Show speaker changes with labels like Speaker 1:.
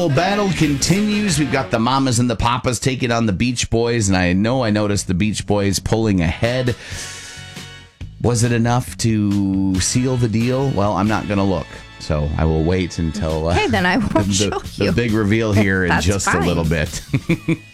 Speaker 1: Battle continues. We've got the Mamas and the Papas taking on the Beach Boys, and I noticed the Beach Boys pulling ahead. Was it enough to seal the deal? Well, I'm not going to look, so I will wait until
Speaker 2: then I won't show you.
Speaker 1: the big reveal here in just
Speaker 2: fine.
Speaker 1: a little bit.